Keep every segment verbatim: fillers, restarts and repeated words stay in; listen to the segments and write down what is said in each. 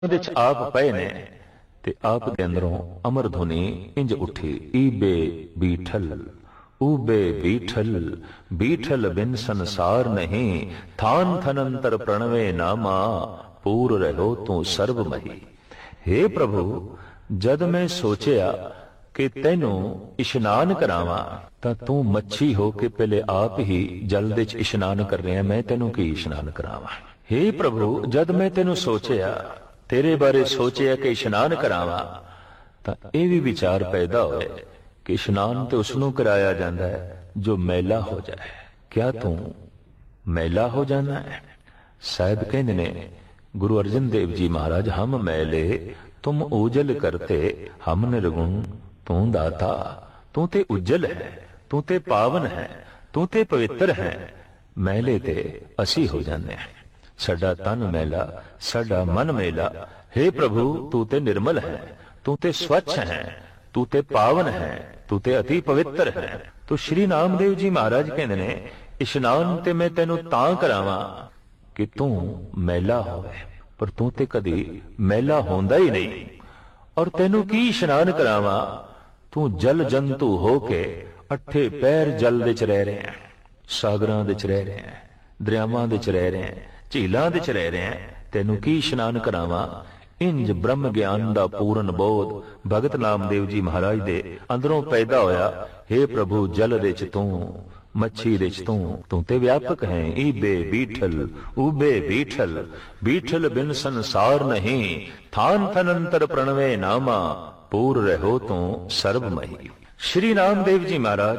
ਉਹਦੇ ਚ ਆਪ ਪਏ ਨੇ ਤੇ ਆਪ ਦੇ ਅੰਦਰੋਂ ਅਮਰ ਧੁਨੀ ਇੰਜ ਉੱਠੀ, ਈਬੇ ਬੀਠਲ ਊਬੇ ਬੀਠਲ, ਬੀਠਲ ਬਿਨ ਸੰਸਾਰ ਨਹੀਂ, ਥਾਨ ਥਨੰਤਰ ਪ੍ਰਣਵੇ ਨਾਮਾ, ਪੂਰ ਰਹੋ ਤੂੰ ਸਰਬ ਮਹੀ। हे ਪ੍ਰਭੂ, ਜਦ ਮੈਂ ਸੋਚਿਆ ਕਿ ਤੈਨੂੰ ਇਸ਼ਨਾਨ ਕਰਾਵਾਂ ਤਾਂ ਤੂੰ ਮੱਛੀ ਹੋ ਕੇ ਪਹਿਲੇ ਆਪ ਹੀ ਜਲ ਦੇ ਚ ਇਸ਼ਨਾਨ ਕਰ ਰਿਹਾ, ਮੈਂ ਤੈਨੂੰ ਕੀ ਇਸ਼ਨਾਨ ਕਰਾਵਾਂ। हे ਪ੍ਰਭੂ, ਜਦ ਮੈਂ ਤੈਨੂੰ ਸੋਚਿਆ, ਤੇਰੇ ਬਾਰੇ ਸੋਚਿਆ ਕਿ ਇਸ਼ਨਾਨ ਕਰਾਵਾਂ, ਤਾਂ ਇਹ ਵੀ ਵਿਚਾਰ ਪੈਦਾ ਹੋਏ ਕਿ ਇਸ਼ਨਾਨ ਤੇ ਉਸ ਨੂੰ ਕਰਾਇਆ ਜਾਂਦਾ ਹੈ ਜੋ ਮੈਲਾ ਹੋ ਜਾਏ। ਕਿਆ ਤੂੰ ਮੈਲਾ ਹੋ ਜਾਣਾ ਹੈ? ਸਾਹਿਬ ਕਹਿੰਦੇ ਨੇ ਗੁਰੂ ਅਰਜਨ ਦੇਵ ਜੀ ਮਹਾਰਾਜ, ਹਮ ਮੈਲੇ ਤੁਮ ਉਜਲ ਕਰਤੇ, ਹਮ ਨਿਰਗੁਣ ਤੂੰ ਦਾਤਾ। ਤੂੰ ਤੇ ਉਜਲ ਹੈ, ਤੂੰ ਤੇ ਪਾਵਨ ਹੈ, ਤੂੰ ਤੇ ਪਵਿੱਤਰ ਹੈ, ਮੈਲੇ ਤੇ ਅਸੀਂ ਹੋ ਜਾਂਦੇ ਹਾਂ। ਸਾਡਾ ਤਨ ਮੈਲਾ, ਸਾਡਾ ਮਨ ਮੈਲਾ। हे ਪ੍ਰਭੂ, ਤੂੰ ਤੇ ਨਿਰਮਲ ਹੈ, ਤੂੰ ਤੇ ਸਵੱਛ ਹੈ, ਤੂੰ ਤੇ ਪਾਵਨ ਹੈ, ਤੂੰ ਤੇ ਅਤੀ ਪਵਿੱਤਰ ਹੈ। ਤੋ ਸ਼੍ਰੀ ਨਾਮਦੇਵ ਜੀ ਮਹਾਰਾਜ ਕਹਿੰਦੇ ਨੇ, ਇਸ਼ਨਾਨ ਤੇ ਮੈਂ ਤੈਨੂੰ ਤਾਂ ਕਰਾਵਾਂ ਕਿ ਤੂੰ ਮੈਲਾ ਹੋਵੇ, ਪਰ ਤੂੰ ਤੇ ਕਦੀ ਮੈਲਾ ਹੁੰਦਾ ਹੀ ਨਹੀਂ। ਔਰ ਤੈਨੂੰ ਕੀ ਇਸ਼ਨਾਨ ਕਰਾਵਾਂ? ਤੂੰ ਜਲ ਜੰਤੂ ਹੋ ਕੇ ਅੱਠੇ ਪੈਰ ਜਲ ਦੇ ਚ ਰਹਿ ਰਿਹਾ, ਸਾਗਰਾਂ ਦੇ ਚ ਰਹਿ ਰਿਹਾ, ਦਰਿਆਵਾਂ ਦੇ ਚ ਰਹਿ ਰਿਹਾ, ਝੀਲਾਂ ਦੇ ਚ ਰਹਿ ਰਿਹਾ, ਤੈਨੂੰ ਕੀ ਇਸ਼ਨਾਨ ਕਰਾਵਾਂ? ਇੰਜ ਬ੍ਰਹਮ ਗਿਆਨ ਦਾ ਪੂਰਨ ਬੋਧ ਭਗਤ ਨਾਮਦੇਵ ਜੀ ਮਹਾਰਾਜ ਦੇ ਅੰਦਰੋਂ ਪੈਦਾ ਹੋਇਆ। हे ਪ੍ਰਭੂ, ਜਲ ਦੇ ਚ ਤੂੰ, ਮੱਛੀ ਦੇ ਚ ਤੂੰ, ਤੂੰ ਤੇ ਵਿਆਪਕ ਹੈ। ਈਬੇ ਬੀਠਲ ਊਬੇ ਬੀਠਲ, ਬੀਠਲ ਬਿਨ ਸੰਸਾਰ ਨਹੀਂ, ਥਾਨ ਥਨੰਤਰ ਪ੍ਰਣਵੇ ਨਾਮਾ, ਪੂਰ ਰਹੋ ਤੂੰ ਸਰਬ ਮਹੀ। ਸ਼੍ਰੀ ਨਾਮਦੇਵ ਜੀ ਮਹਾਰਾਜ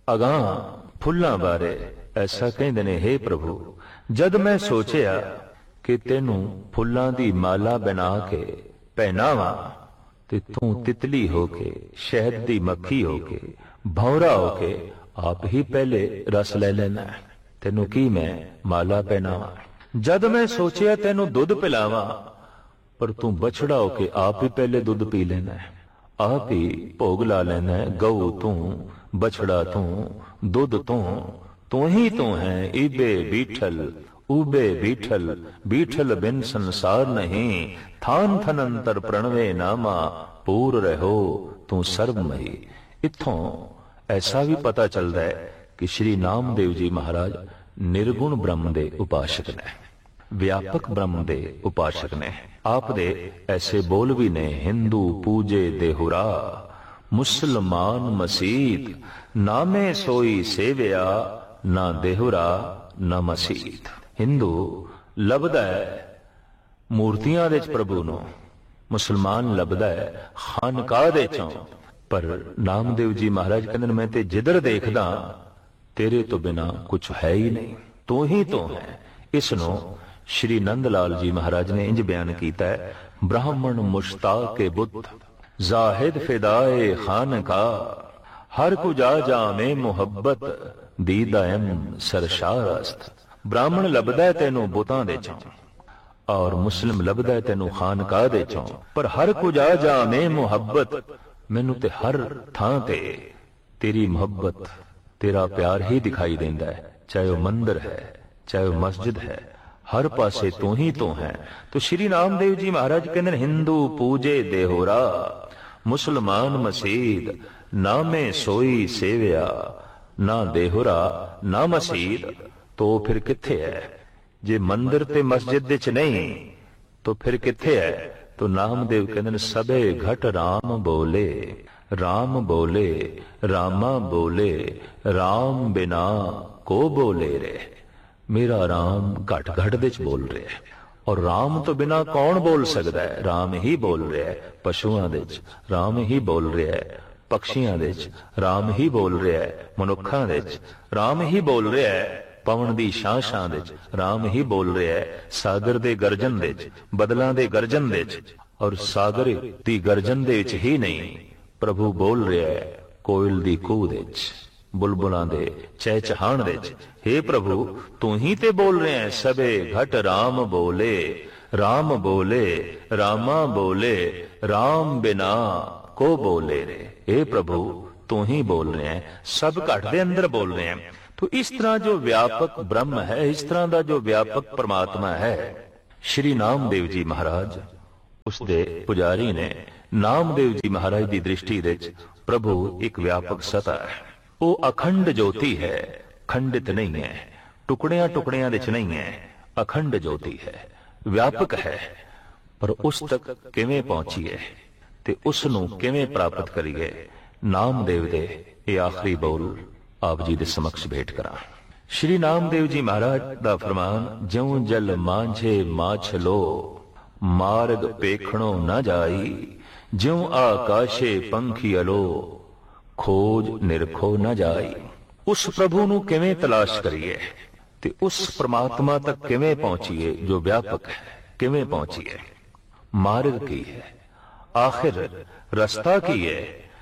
ਅਗਾਂਹ ਫੁੱਲਾਂ ਬਾਰੇ ਐਸਾ ਕਹਿੰਦੇ ਨੇ, हे ਪ੍ਰਭੂ, ਜਦ ਮੈਂ ਸੋਚਿਆ ਕਿ ਤੈਨੂੰ ਫੁੱਲਾਂ ਦੀ ਮਾਲਾ ਬਣਾ ਕੇ ਪਹਿਨਾਵਾਂ ਤੇ ਤੂੰ ਤਿਤਲੀ ਹੋ ਕੇ, ਸ਼ਹਿਦ ਦੀ ਮੱਖੀ ਹੋ ਕੇ, ਭੌਰਾ ਹੋ ਕੇ ਆਪ ਹੀ ਪਹਿਲੇ ਰਸ ਲੈ ਲੈਣਾ, ਤੈਨੂੰ ਕੀ ਮੈਂ ਮਾਲਾ ਪਹਿਨਾਵਾਂ। ਜਦ ਮੈਂ ਸੋਚਿਆ ਤੈਨੂੰ ਦੁੱਧ ਪਿਲਾਵਾਂ, ਪਰ ਤੂੰ ਬਛੜਾ ਹੋ ਕੇ ਆਪ ਹੀ ਪਹਿਲੇ ਦੁੱਧ ਪੀ ਲੈਣਾ, ਆਪ ਹੀ ਭੋਗ ਲਾ ਲੈਣਾ। ਗਊ ਤੂੰ, ਬਛੜਾ ਤੂੰ, ਦੁੱਧ ਤੂੰ, ਤੂੰ ਹੀ ਤੂੰ ਹੈ। ਈਬੇ ਬੀਠਲ ਊਬੇ ਬੀਠਲ, ਬੀਠਲ ਬਿਨ ਸੰਸਾਰ ਨਹੀਂ, ਥਾਨ ਥਨੰਤਰ ਪ੍ਰਣਵੇ ਨਾਮਾ, ਪੂਰ ਰਹੋ ਤੂੰ ਸਰਬ ਮਹੀ। ਇੱਥੋਂ ਐਸਾ ਵੀ ਪਤਾ ਚੱਲਦਾ ਹੈ ਕਿ ਸ਼੍ਰੀ ਨਾਮਦੇਵ ਜੀ ਮਹਾਰਾਜ ਨਿਰਗੁਣ ਬ੍ਰਹਮ ਦੇ ਉਪਾਸ਼ਕ ਨੇ, ਵਿਆਪਕ ਬ੍ਰਹਮ ਦੇ ਉਪਾਸ਼ਕ ਨੇ। ਆਪ ਦੇ ਐਸੇ ਬੋਲ ਵੀ ਨੇ, ਹਿੰਦੂ ਪੂਜੇ ਦੇਹੁਰਾ, ਮੁਸਲਮਾਨ ਮਸੀਤ, ਨਾਮੇ ਸੋਈ ਸੇਵਿਆ, ਨਾ ਦੇਹੁਰਾ ਨਾ ਮਸੀਤ। ਹਿੰਦੂ ਲੱਭਦਾ ਹੈ ਮੂਰਤੀਆਂ ਦੇ ਚ ਪ੍ਰਭੂ ਨੂੰ, ਮੁਸਲਮਾਨ ਲੱਭਦਾ ਹੈ ਖਾਨਕਾਹ ਦੇ ਚੋਂ, ਪਰ ਨਾਮਦੇਵ ਜੀ ਮਹਾਰਾਜ ਕਹਿੰਦੇ ਨੇ, ਮੈਂ ਤੇ ਜਿੱਧਰ ਦੇਖਦਾ ਤੇਰੇ ਤੋਂ ਬਿਨਾ ਕੁਛ ਹੈ ਹੀ ਨਹੀਂ, ਤੂੰ ਹੀ ਤੂੰ ਹੈ। ਇਸ ਨੂੰ ਸ਼੍ਰੀ ਨੰਦ ਲਾਲ ਜੀ ਮਹਾਰਾਜ ਨੇ ਇੰਜ ਬਿਆਨ ਕੀਤਾ ਹੈ, ਬ੍ਰਾਹਮਣ ਮੁਸ਼ਤਾਕੇ ਬੁੱਧ, ਜ਼ਾਹਿਦ ਫਿਦਾਏ ਖਾਨਕਾਹ, ਹਰ ਕੁ ਜਾ ਜਾਵੇਂ ਮੁਹੱਬਤ, ਦੀਦਾਇਮ ਸਰਸ਼ਾਰਸਤ। ਬ੍ਰਾਹਮਣ ਲੱਭਦਾ ਹੈ ਤੈਨੂੰ ਬੁੱਤਾਂ ਦੇ ਚੋਂ, ਔਰ ਮੁਸਲਿਮ ਲੱਭਦਾ ਹੈ ਤੈਨੂੰ ਖਾਨਕਾਹ ਦੇ ਚੋਂ, ਪਰ ਹਰ ਕੁ ਜਾ ਜਾਵੇਂ ਮੁਹੱਬਤ, ਮੈਨੂੰ ਤੇ ਹਰ ਥਾਂ ਤੇ ਤੇਰੀ ਮੁਹੱਬਤ, ਤੇਰਾ ਪਿਆਰ ਹੀ ਦਿਖਾਈ ਦਿੰਦਾ ਹੈ, ਚਾਹੇ ਉਹ ਮੰਦਿਰ ਹੈ, ਚਾਹੇ ਉਹ ਮਸਜਿਦ ਹੈ, ਹਰ ਪਾਸੇ ਤੂੰ ਹੀ ਤੂੰ ਹੈ। तो श्री नामदेव जी महाराज कहते हिंदू पूजे देहोरा, मुसलमान मसीद, ना में सोई सेविया, ना देहोरा ना मसीद। तो फिर किथे है? जे मंदिर ते मस्जिद विच नहीं तो फिर किथे है? तो नामदेव कहते सबे घट राम बोले, राम बोले, रामा बोले, राम बिना को बोले रे। मेरा राम घट घट विच बोल रहा है, और राम तो बिना कौन बोल सकता है? राम ही बोल रहा है। पशुओं दे विच राम ही बोल रहा है, पक्षियों दे विच राम ही बोल रहा है, मनुखां दे विच राम ही बोल रहा है, पवन दी शां-शां दे विच राम ही बोल रहा है, सागर दे गर्जन दे विच, बदलां दे गर्जन दे विच, और सागर दी गर्जन दे विच ही नहीं प्रभु बोल रहा है, कोयल दी कूह दे विच, बुलबुलां दे चहचहाण दे विच। हे प्रभु तू ही ते बोल रहे हैं, सबे घट राम बोले, राम बोले, रामा बोले, राम बिना को बोले रे। हे प्रभु तू ही बोल रहे हैं, सब घट दे अंदर बोल रहे हैं। तो इस तरह जो व्यापक ब्रह्म है, इस तरह का जो व्यापक परमात्मा है, श्री नामदेव जी महाराज उसदे पुजारी ने नामदेव जी महाराज की दृष्टि विच प्रभु एक व्यापक सत्ता है, वो अखंड ज्योति है, खंडित नहीं है, टुकड़ियां टुकड़ियां विच नहीं है, अखंड ज्योति है, व्यापक है। पर उस तक किवें पहुंचीए ते उस नूं किवें प्राप्त करिए, नामदेव दे ये आखिरी बोल आप जी दे समक्ष भेंट करा। श्री नामदेव जी महाराज दा फरमान, ज्यों जल मांझे माछलो मार्ग पेखणो न जाई, ज्यों आकाशे पंखी अलो खोज निरखो न जाई। उस प्रभु नूं किवें तलाश करिए ते उस परमात्मा तक किवें पहुंचीए जो व्यापक है, किवें पहुंचीए, मार्ग की है, आखिर रस्ता की है।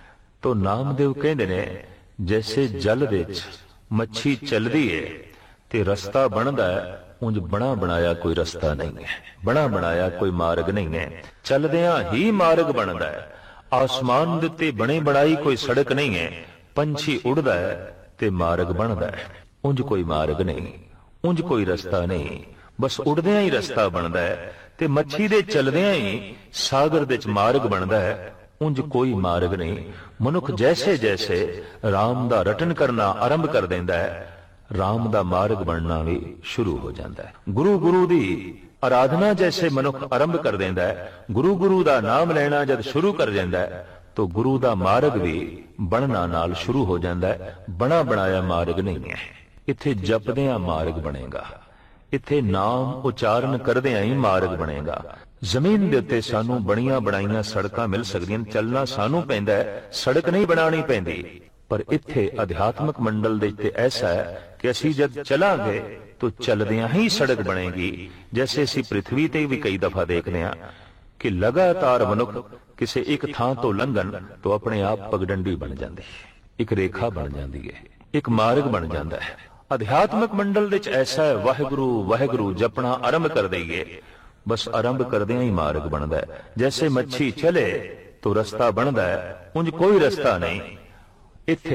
तो नामदेव कहंदे ने जैसे जल विच मच्छी चलदी है ते रस्ता बनदा है, उंज बना बनाया कोई रस्ता नहीं है, बना बनाया कोई मार्ग नहीं है, चलदियां ही मार्ग बनदा है। आसमान दे उत्ते बने बनाई कोई सड़क नहीं है, पंछी उड़दा है ते मार्ग बनदा है, उंज कोई मार्ग नहीं, उंज कोई रस्ता नहीं, बस उड़दियां ही रस्ता बनदा है ते मच्छी दे चलदियां ही सागर दे च मार्ग बनदा है, उंज कोई मार्ग नहीं। मनुख जैसे जैसे राम दा रटन करना आरंभ कर देंदा है, राम दा मार्ग बनना भी शुरू हो जाता है। गुरु गुरु दी आराधना जैसे मनुख आरंभ कर देंदा है, गुरु गुरु दा नाम लेना जब शुरू कर देंदा है, तो गुरु दा मार्ग भी बनना नाल शुरू हो जाता है। बना बनाया मार्ग नहीं है, इत्थे जपदियां मार्ग बनेगा, इत्थे नाम उचारण करदियां ही मार्ग बनेगा। जमीन दे उत्ते सानू बणियां बनाईयां सड़कां मिल सकदियां, चलना सानू पैंदा है, सड़क नहीं बनानी पैंदी। पर इत्थे अध्यात्मक मंडल दे उत्ते ऐसा है कि असीं जद चलांगे तो चलदियां ही सड़क बनेगी। जैसे असीं पृथ्वी ते भी कई दफा देखते हैं कि लगातार मनुख किसी एक थां तो लंघन तो अपने आप पगडंडी बन जाती है, एक रेखा बन जाती है, एक मार्ग बन जाता है। अध्यात्मक मंडल विच ऐसा है, वाहिगुरु वाहिगुरु जपना आरंभ कर देइए, बस आरंभ करदियां ही मार्ग बनता है। जैसे मच्छी चले तो रस्ता बनता है, उंज कोई रस्ता नहीं। इत्थे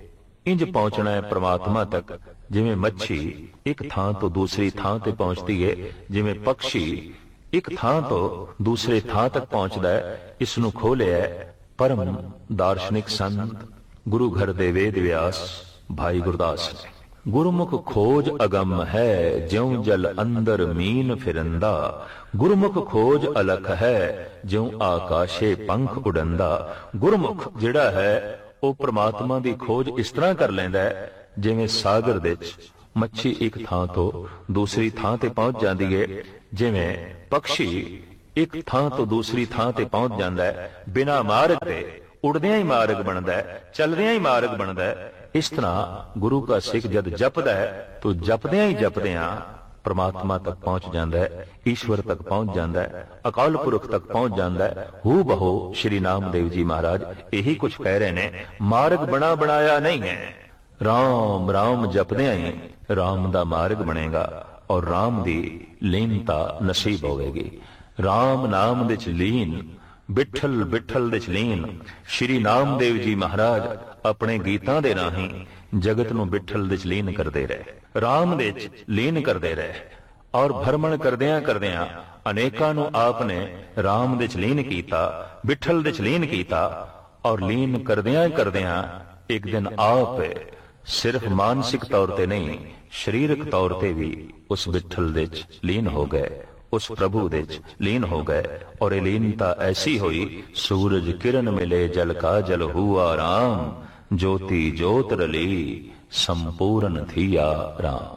इंज पहुंचना है परमात्मा तक जिवें मच्छी एक थां तो दूसरी थां ते पहुंचती है, जिवें पक्षी एक थां तो दूसरे थां तक पहुंचता है। इसनूं खोलिया परम दार्शनिक संत गुरु घर दे वेद व्यास भाई गुरदास ने। गुरमुख खोज अगम है, ज्यों जल अंदर मीन फिरंदा, गुरमुख खोज अलख है, ज्यों आकाशे पंख उड़ंदा। गुरमुख जिहड़ा है ਉਹ परमात्मा की खोज इस तरह कर लेंदा है जिवें सागर दे मच्छी एक थां तो दूसरी थां ते पहुंच जाती है, जिवें पक्षी एक थां तो दूसरी थां ते पहुंच जाता है। बिना मार्ग दे उड़दियां ही मार्ग बनता है, चलदियां ही मार्ग बनता है। इस तरह गुरु का सिख जद जपदा है तो जपदियां ही जपदियां परमात्मा तक पहुंच जाता है, ईश्वर तक पहुंच जाता है, अकाल पुरख तक पहुंच जाता है। हू बहो श्री नामदेव जी महाराज यही कुछ कह रहे ने, मार्ग बना बनाया नहीं है, राम राम जपदियां ही राम दा मार्ग बनेगा और राम दी लीनता नसीब होवेगी। राम नाम दे च लीन, बिठल बिठल दे च लीन। श्री नामदेव जी महाराज अपने गीतां दे राहीं जगत नूं बिठल दे च लीन करदे रहे, राम दे च लीन करदे रहे और भ्रमण करदियां करदियां अनेकां नूं आपने राम दे च लीन कीता, बिठल दे च लीन कीता और लीन करदियां करदियां एक दिन आप सिर्फ मानसिक तौर ते नहीं शरीरक तौर ते भी उस बिठल दे च लीन हो गए, उस प्रभु दे च लीन हो गए। और ये लीनता ऐसी हुई, सूरज किरण मिले जल का जल हुआ राम, ज्योति ज्योत रली संपूर्ण थिया राम।